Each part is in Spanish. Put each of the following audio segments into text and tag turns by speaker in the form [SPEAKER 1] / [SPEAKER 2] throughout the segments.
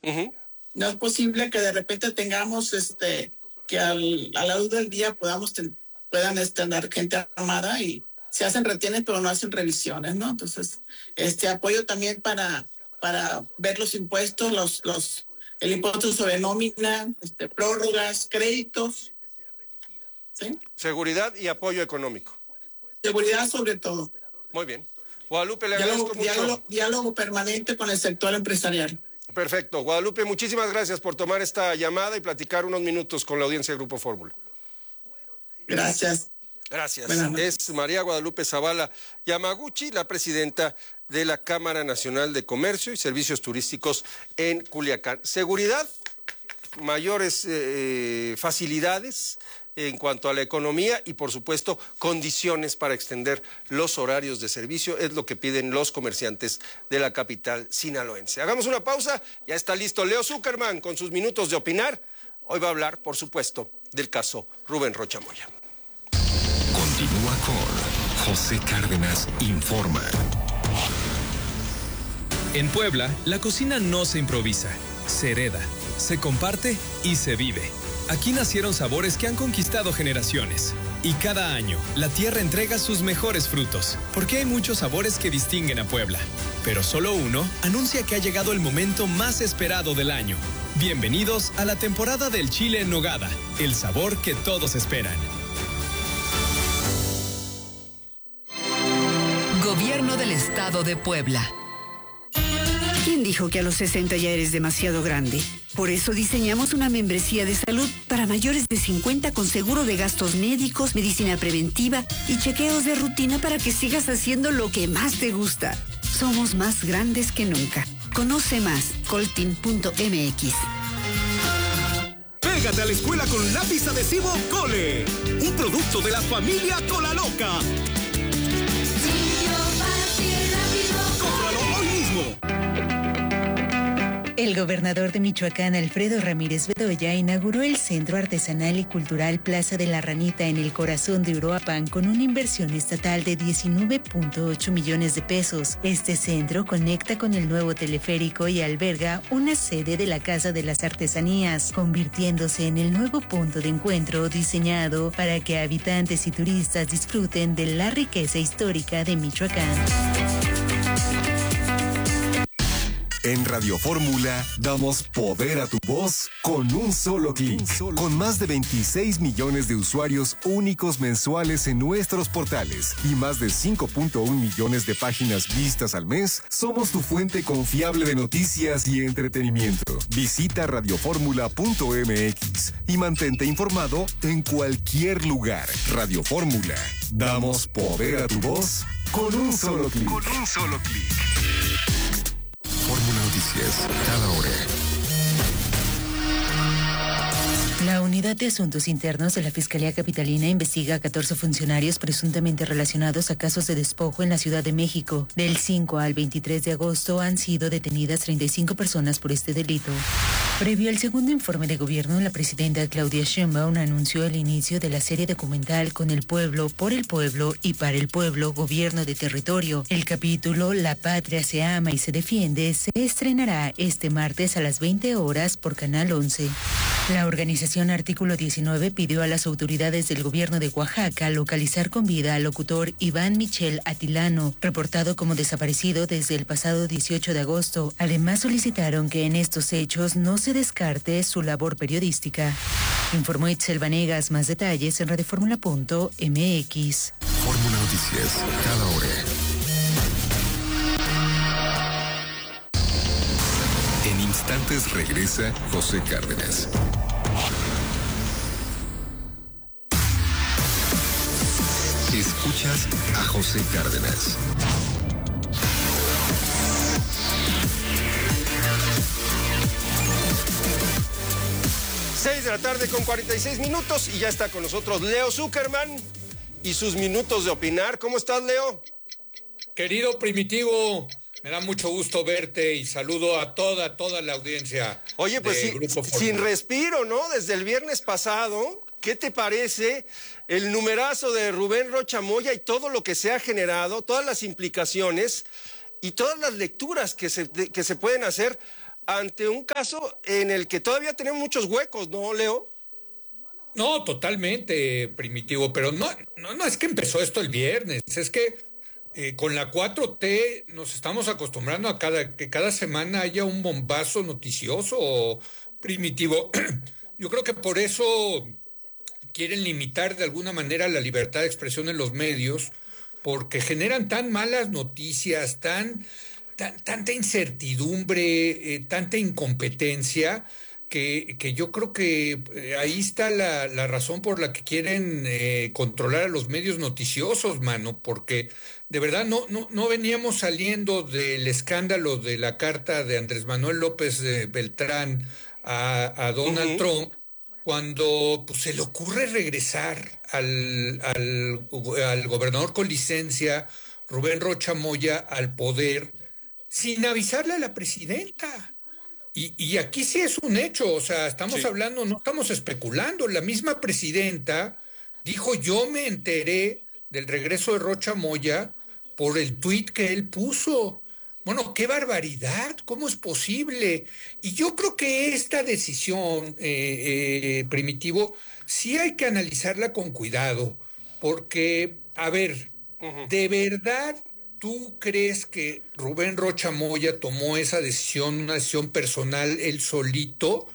[SPEAKER 1] No es posible que de repente tengamos que a la luz del día puedan tener gente armada y se hacen retenes pero no hacen revisiones, ¿no? Entonces, apoyo también para ver los impuestos, el impuesto sobre nómina, prórrogas, créditos, ¿sí?
[SPEAKER 2] Seguridad y apoyo económico.
[SPEAKER 1] Seguridad sobre todo.
[SPEAKER 2] Muy bien. Guadalupe, le agradezco mucho.
[SPEAKER 1] Diálogo permanente con el sector empresarial.
[SPEAKER 2] Perfecto. Guadalupe, muchísimas gracias por tomar esta llamada y platicar unos minutos con la audiencia de Grupo Fórmula.
[SPEAKER 1] Gracias.
[SPEAKER 2] Gracias. Es María Guadalupe Zavala Yamaguchi, la presidenta de la Cámara Nacional de Comercio y Servicios Turísticos en Culiacán. Seguridad, mayores facilidades en cuanto a la economía y, por supuesto, condiciones para extender los horarios de servicio, es lo que piden los comerciantes de la capital sinaloense. Hagamos una pausa, ya está listo Leo Zuckerman con sus minutos de opinar. Hoy va a hablar, por supuesto, del caso Rubén Rocha Moya.
[SPEAKER 3] Continúa con José Cárdenas Informa.
[SPEAKER 4] En Puebla, la cocina no se improvisa, se hereda, se comparte y se vive. Aquí nacieron sabores que han conquistado generaciones. Y cada año, la tierra entrega sus mejores frutos, porque hay muchos sabores que distinguen a Puebla. Pero solo uno anuncia que ha llegado el momento más esperado del año. Bienvenidos a la temporada del chile en nogada, el sabor que todos esperan.
[SPEAKER 5] Gobierno del Estado de Puebla.
[SPEAKER 6] ¿Quién dijo que a los 60 ya eres demasiado grande? Por eso diseñamos una membresía de salud para mayores de 50 con seguro de gastos médicos, medicina preventiva y chequeos de rutina para que sigas haciendo lo que más te gusta. Somos más grandes que nunca. Conoce más, coltin.mx.
[SPEAKER 7] Pégate a la escuela con lápiz adhesivo Cole, un producto de la familia Cola Loca. ¡Cómpralo hoy mismo!
[SPEAKER 8] El gobernador de Michoacán, Alfredo Ramírez Bedoya, inauguró el Centro Artesanal y Cultural Plaza de la Ranita en el corazón de Uruapan con una inversión estatal de 19.8 millones de pesos. Este centro conecta con el nuevo teleférico y alberga una sede de la Casa de las Artesanías, convirtiéndose en el nuevo punto de encuentro diseñado para que habitantes y turistas disfruten de la riqueza histórica de Michoacán.
[SPEAKER 3] En Radio Fórmula damos poder a tu voz con un solo clic. Con más de 26 millones de usuarios únicos mensuales en nuestros portales y más de 5.1 millones de páginas vistas al mes, somos tu fuente confiable de noticias y entretenimiento. Visita radioformula.mx y mantente informado en cualquier lugar. Radio Fórmula. Damos poder a tu voz con un solo clic. Fórmula Noticias, cada hora.
[SPEAKER 8] La Unidad de Asuntos Internos de la Fiscalía Capitalina investiga a 14 funcionarios presuntamente relacionados a casos de despojo en la Ciudad de México. Del 5 al 23 de agosto han sido detenidas 35 personas por este delito. Previo al segundo informe de gobierno, la presidenta Claudia Sheinbaum anunció el inicio de la serie documental Con el pueblo, por el pueblo y para el pueblo, gobierno de territorio. El capítulo La patria se ama y se defiende se estrenará este martes a las 20 horas por Canal 11. La organización Artículo 19 pidió a las autoridades del gobierno de Oaxaca localizar con vida al locutor Iván Michel Atilano, reportado como desaparecido desde el pasado 18 de agosto. Además, solicitaron que en estos hechos no se descarte su labor periodística. Informó Itzel Vanegas. Más detalles en radioformula.mx.
[SPEAKER 3] Fórmula Noticias, cada hora. En instantes regresa José Cárdenas. Escuchas a José Cárdenas.
[SPEAKER 2] De la tarde con 46 minutos y ya está con nosotros Leo Zuckerman y sus minutos de opinar. ¿Cómo estás, Leo?
[SPEAKER 9] Querido Primitivo, me da mucho gusto verte y saludo a toda la audiencia.
[SPEAKER 2] Oye, pues sí, sin respiro, ¿no? Desde el viernes pasado, ¿qué te parece el numerazo de Rubén Rocha Moya y todo lo que se ha generado, todas las implicaciones y todas las lecturas que se pueden hacer ante un caso en el que todavía tenemos muchos huecos, ¿no, Leo?
[SPEAKER 9] No, totalmente, Primitivo, pero no es que empezó esto el viernes, es que con la 4T nos estamos acostumbrando a que cada semana haya un bombazo noticioso, Primitivo. Yo creo que por eso quieren limitar de alguna manera la libertad de expresión en los medios, porque generan tan malas noticias, tanta incertidumbre, tanta incompetencia, que yo creo que ahí está la razón por la que quieren controlar a los medios noticiosos, mano, porque de verdad no veníamos saliendo del escándalo de la carta de Andrés Manuel López Beltrán a Donald Trump, cuando pues, se le ocurre regresar al gobernador con licencia, Rubén Rocha Moya, al poder, sin avisarle a la presidenta. Y aquí sí es un hecho, o sea, estamos hablando, no estamos especulando. La misma presidenta dijo, yo me enteré del regreso de Rocha Moya por el tuit que él puso. Bueno, qué barbaridad, ¿cómo es posible? Y yo creo que esta decisión, Primitivo, sí hay que analizarla con cuidado, porque, a ver, ¿de verdad tú crees que Rubén Rocha Moya tomó esa decisión, una decisión personal, él solito?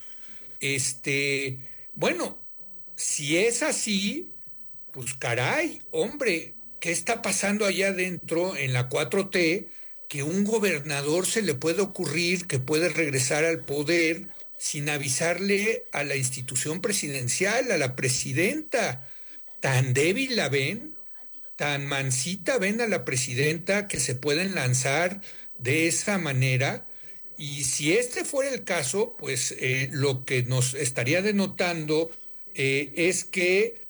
[SPEAKER 9] Bueno, si es así, pues caray, hombre, ¿qué está pasando allá adentro en la 4T? Que un gobernador se le puede ocurrir que puede regresar al poder sin avisarle a la institución presidencial, a la presidenta. ¿Tan débil la ven? ¿Tan mansita ven a la presidenta que se pueden lanzar de esa manera? Y si este fuera el caso, pues lo que nos estaría denotando es que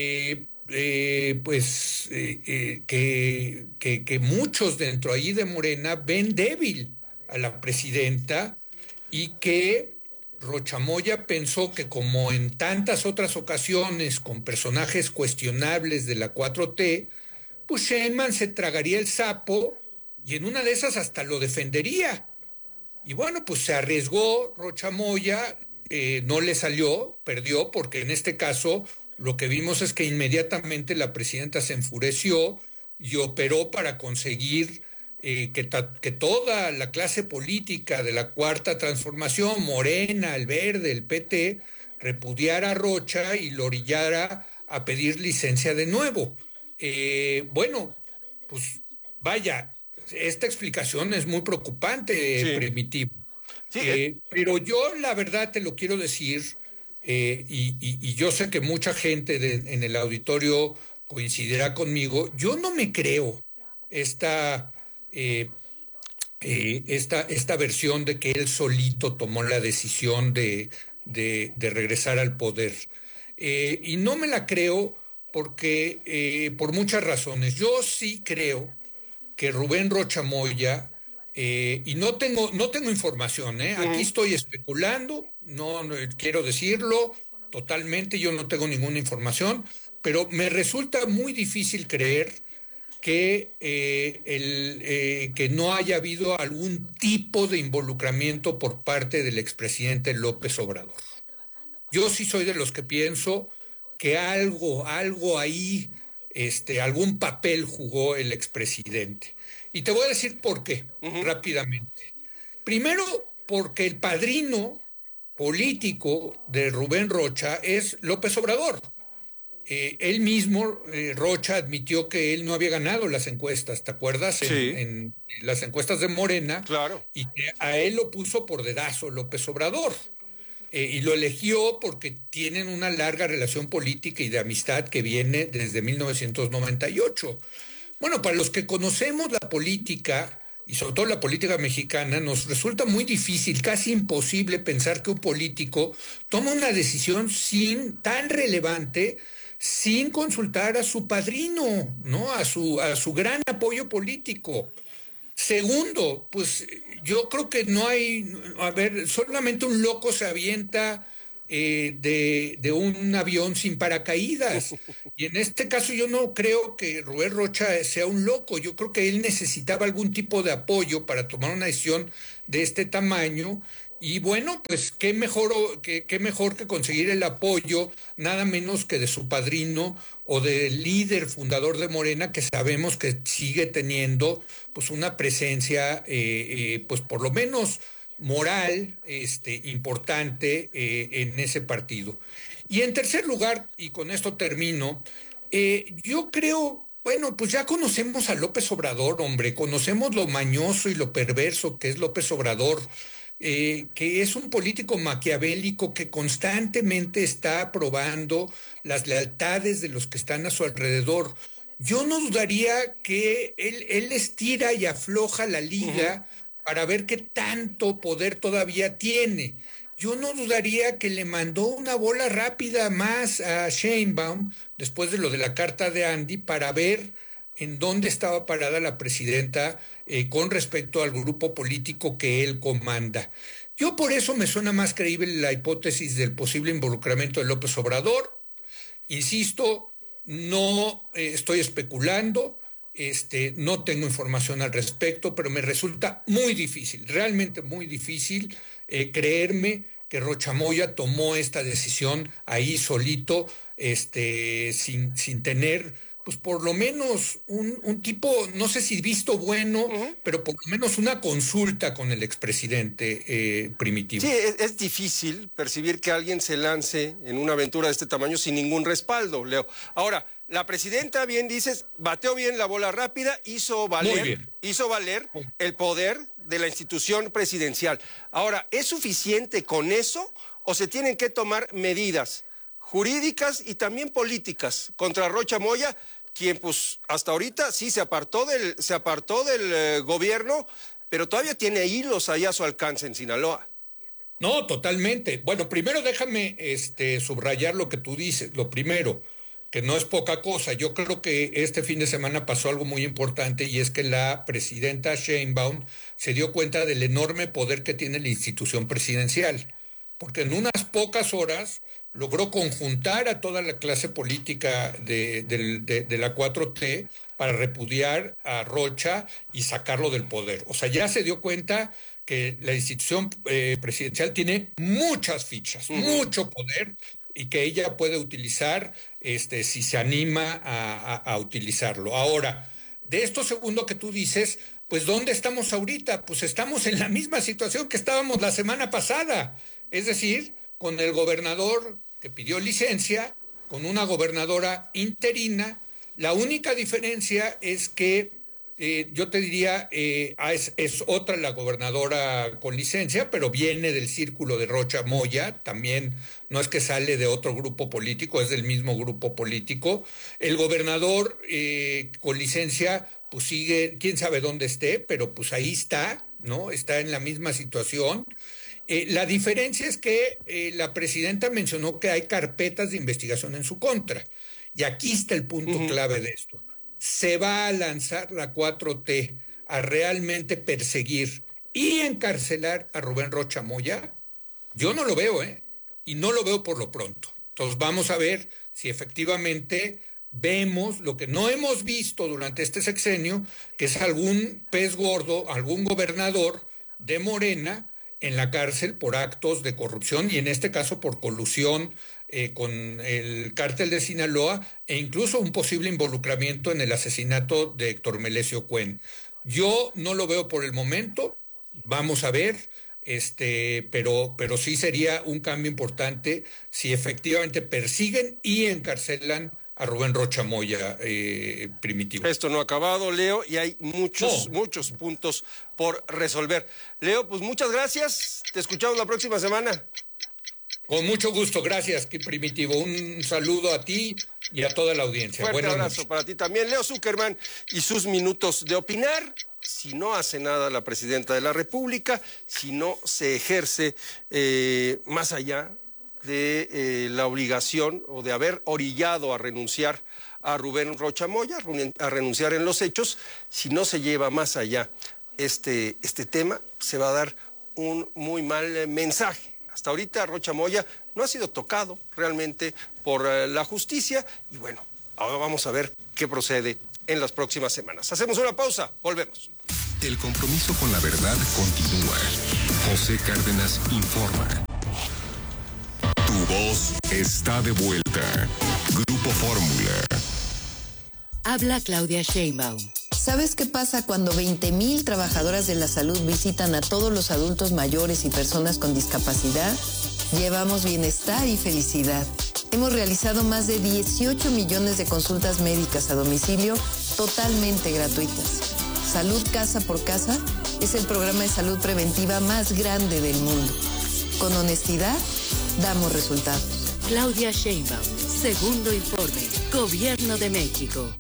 [SPEAKER 9] que muchos dentro ahí de Morena ven débil a la presidenta y que Rocha Moya pensó que, como en tantas otras ocasiones con personajes cuestionables de la 4T, pues Sheinbaum se tragaría el sapo y en una de esas hasta lo defendería. Y bueno, pues se arriesgó Rocha Moya, no le salió, perdió, porque en este caso lo que vimos es que inmediatamente la presidenta se enfureció y operó para conseguir que toda la clase política de la Cuarta Transformación, Morena, el Verde, el PT, repudiara a Rocha y lo orillara a pedir licencia de nuevo. Bueno, pues vaya, esta explicación es muy preocupante, Primitivo. Sí, pero yo la verdad te lo quiero decir, y yo sé que mucha gente en el auditorio coincidirá conmigo, yo no me creo esta versión de que él solito tomó la decisión de regresar al poder. Y no me la creo porque por muchas razones. Yo sí creo que Rubén Rocha Moya, y no tengo información, aquí estoy especulando, no quiero decirlo totalmente, yo no tengo ninguna información, pero me resulta muy difícil creer que que no haya habido algún tipo de involucramiento por parte del expresidente López Obrador. Yo sí soy de los que pienso que algo ahí, algún papel jugó el expresidente. Y te voy a decir por qué, rápidamente. Primero, porque el padrino político de Rubén Rocha es López Obrador. Él mismo, Rocha, admitió que él no había ganado las encuestas, ¿te acuerdas? Sí. En las encuestas de Morena.
[SPEAKER 2] Claro.
[SPEAKER 9] Y que a él lo puso por dedazo López Obrador. Y lo eligió porque tienen una larga relación política y de amistad que viene desde 1998. Bueno, para los que conocemos la política, y sobre todo la política mexicana, nos resulta muy difícil, casi imposible pensar que un político toma una decisión tan relevante sin consultar a su padrino, ¿no? A su gran apoyo político. Segundo, pues yo creo que no hay, solamente un loco se avienta de un avión sin paracaídas. Y en este caso yo no creo que Rubén Rocha sea un loco, yo creo que él necesitaba algún tipo de apoyo para tomar una decisión de este tamaño Y bueno, pues qué mejor que conseguir el apoyo, nada menos que de su padrino o del líder fundador de Morena, que sabemos que sigue teniendo pues una presencia, pues por lo menos moral, importante en ese partido. Y en tercer lugar, y con esto termino, yo creo, bueno, pues ya conocemos a López Obrador, hombre, conocemos lo mañoso y lo perverso que es López Obrador. Que es un político maquiavélico que constantemente está probando las lealtades de los que están a su alrededor. Yo no dudaría que él estira y afloja la liga para ver qué tanto poder todavía tiene. Yo no dudaría que le mandó una bola rápida más a Sheinbaum después de lo de la carta de Andy para ver en dónde estaba parada la presidenta con respecto al grupo político que él comanda. Yo por eso me suena más creíble la hipótesis del posible involucramiento de López Obrador. Insisto, no estoy especulando, no tengo información al respecto, pero me resulta muy difícil, realmente muy difícil creerme que Rocha Moya tomó esta decisión ahí solito, sin tener pues por lo menos un tipo, no sé si visto bueno, pero por lo menos una consulta con el expresidente Primitivo.
[SPEAKER 2] Sí, es difícil percibir que alguien se lance en una aventura de este tamaño sin ningún respaldo, Leo. Ahora, la presidenta, bien dices, bateó bien la bola rápida, hizo valer el poder de la institución presidencial. Ahora, ¿es suficiente con eso o se tienen que tomar medidas jurídicas y también políticas contra Rocha Moya, quien pues hasta ahorita sí se apartó del gobierno, pero todavía tiene hilos ahí a su alcance en Sinaloa?
[SPEAKER 9] No, totalmente. Bueno, primero déjame subrayar lo que tú dices. Lo primero, que no es poca cosa. Yo creo que este fin de semana pasó algo muy importante y es que la presidenta Sheinbaum se dio cuenta del enorme poder que tiene la institución presidencial, porque en unas pocas horas logró conjuntar a toda la clase política de la 4T para repudiar a Rocha y sacarlo del poder. O sea, ya se dio cuenta que la institución presidencial tiene muchas fichas, mucho poder, y que ella puede utilizar si se anima a utilizarlo. Ahora, de esto segundo que tú dices, pues ¿dónde estamos ahorita? Pues estamos en la misma situación que estábamos la semana pasada, es decir, con el gobernador que pidió licencia, con una gobernadora interina. La única diferencia es que yo te diría, es otra la gobernadora con licencia, pero viene del círculo de Rocha Moya, también no es que sale de otro grupo político, es del mismo grupo político. El gobernador con licencia, pues sigue, quién sabe dónde esté, pero pues ahí está, ¿no? Está en la misma situación. La diferencia es que la presidenta mencionó que hay carpetas de investigación en su contra. Y aquí está el punto clave de esto. ¿Se va a lanzar la 4T a realmente perseguir y encarcelar a Rubén Rocha Moya? Yo no lo veo, y no lo veo por lo pronto. Entonces vamos a ver si efectivamente vemos lo que no hemos visto durante este sexenio, que es algún pez gordo, algún gobernador de Morena en la cárcel por actos de corrupción y en este caso por colusión con el cártel de Sinaloa e incluso un posible involucramiento en el asesinato de Héctor Melesio Cuen. Yo no lo veo por el momento, vamos a ver, pero sí sería un cambio importante si efectivamente persiguen y encarcelan a Rubén Rocha Moya, Primitivo.
[SPEAKER 2] Esto no ha acabado, Leo, y hay muchos puntos por resolver. Leo, pues muchas gracias. Te escuchamos la próxima semana.
[SPEAKER 9] Con mucho gusto, gracias, Primitivo. Un saludo a ti y a toda la audiencia.
[SPEAKER 2] Fuerte
[SPEAKER 9] Buenas
[SPEAKER 2] abrazo
[SPEAKER 9] noches.
[SPEAKER 2] para ti también. Leo Zuckerman y sus minutos de opinar. Si no hace nada la presidenta de la República, si no se ejerce más allá de la obligación o de haber orillado a renunciar a Rubén Rocha Moya, a renunciar en los hechos, si no se lleva más allá este tema, se va a dar un muy mal mensaje. Hasta ahorita Rocha Moya no ha sido tocado realmente por la justicia y bueno, ahora vamos a ver qué procede en las próximas semanas. Hacemos una pausa, volvemos.
[SPEAKER 3] El compromiso con la verdad continúa. José Cárdenas informa. Tu voz está de vuelta. Grupo Fórmula.
[SPEAKER 5] Habla Claudia Sheinbaum.
[SPEAKER 10] ¿Sabes qué pasa cuando 20,000 trabajadoras de la salud visitan a todos los adultos mayores y personas con discapacidad? Llevamos bienestar y felicidad. Hemos realizado más de 18 millones de consultas médicas a domicilio totalmente gratuitas. Salud Casa por Casa es el programa de salud preventiva más grande del mundo. Con honestidad, damos resultados.
[SPEAKER 5] Claudia Sheinbaum, segundo informe, Gobierno de México.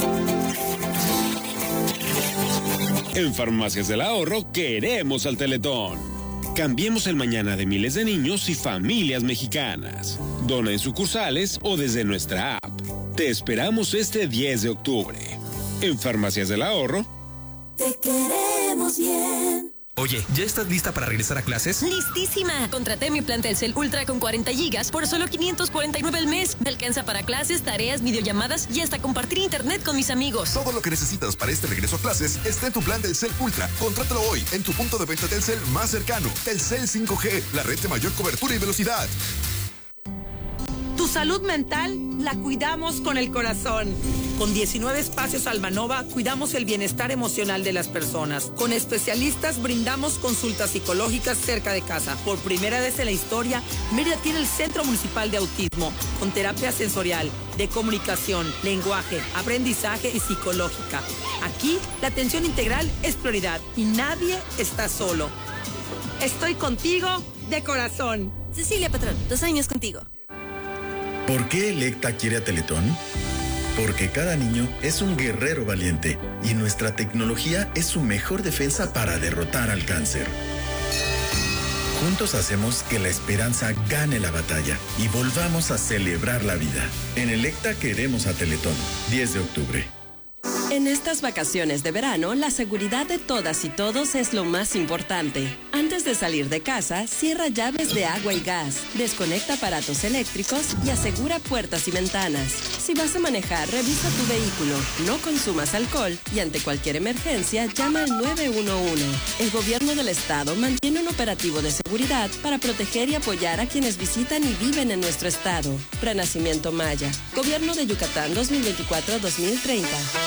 [SPEAKER 11] En Farmacias del Ahorro queremos al Teletón. Cambiemos el mañana de miles de niños y familias mexicanas. Dona en sucursales o desde nuestra app. Te esperamos este 10 de octubre. En Farmacias del Ahorro.
[SPEAKER 12] Te queremos bien.
[SPEAKER 13] Oye, ¿ya estás lista para regresar a clases?
[SPEAKER 14] ¡Listísima! Contraté mi plan Telcel Ultra con 40 gigas por solo $549 al mes. Me alcanza para clases, tareas, videollamadas y hasta compartir internet con mis amigos.
[SPEAKER 15] Todo lo que necesitas para este regreso a clases está en tu plan Telcel Ultra. Contrátalo hoy en tu punto de venta Telcel más cercano. Telcel 5G, la red de mayor cobertura y velocidad.
[SPEAKER 16] Tu salud mental la cuidamos con el corazón. Con 19 espacios Almanova cuidamos el bienestar emocional de las personas. Con especialistas brindamos consultas psicológicas cerca de casa. Por primera vez en la historia, Mérida tiene el Centro Municipal de Autismo, con terapia sensorial, de comunicación, lenguaje, aprendizaje y psicológica. Aquí, la atención integral es prioridad y nadie está solo. Estoy contigo de corazón.
[SPEAKER 14] Cecilia Patrón, 2 años contigo.
[SPEAKER 17] ¿Por qué Electa quiere a Teletón? Porque cada niño es un guerrero valiente y nuestra tecnología es su mejor defensa para derrotar al cáncer. Juntos hacemos que la esperanza gane la batalla y volvamos a celebrar la vida. En Electa queremos a Teletón. 10 de octubre.
[SPEAKER 18] En estas vacaciones de verano, la seguridad de todas y todos es lo más importante. Antes de salir de casa, cierra llaves de agua y gas, desconecta aparatos eléctricos y asegura puertas y ventanas. Si vas a manejar, revisa tu vehículo, no consumas alcohol y ante cualquier emergencia, llama al 911. El gobierno del estado mantiene un operativo de seguridad para proteger y apoyar a quienes visitan y viven en nuestro estado. Renacimiento Maya, Gobierno de Yucatán 2024-2030.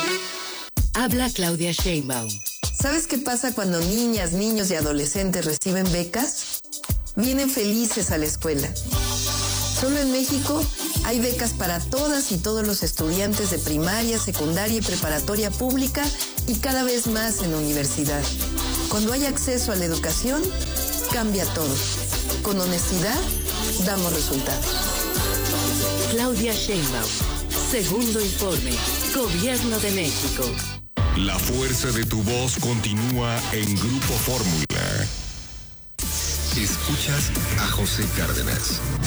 [SPEAKER 5] Habla Claudia Sheinbaum.
[SPEAKER 10] ¿Sabes qué pasa cuando niñas, niños y adolescentes reciben becas? Vienen felices a la escuela. Solo en México hay becas para todas y todos los estudiantes de primaria, secundaria y preparatoria pública y cada vez más en la universidad. Cuando hay acceso a la educación, cambia todo. Con honestidad, damos resultados.
[SPEAKER 5] Claudia Sheinbaum, segundo informe, Gobierno de México.
[SPEAKER 3] La fuerza de tu voz continúa en Grupo Fórmula. Escuchas a José Cárdenas.